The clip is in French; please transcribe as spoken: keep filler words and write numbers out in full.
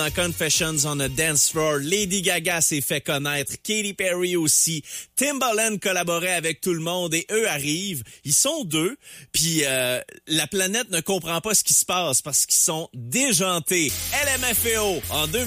dans Confessions on a Dance Floor. Lady Gaga s'est fait connaître. Katy Perry aussi. Timbaland collaborait avec tout le monde et eux arrivent. Ils sont deux. Puis euh, la planète ne comprend pas ce qui se passe parce qu'ils sont déjantés. L M F A O en deux mille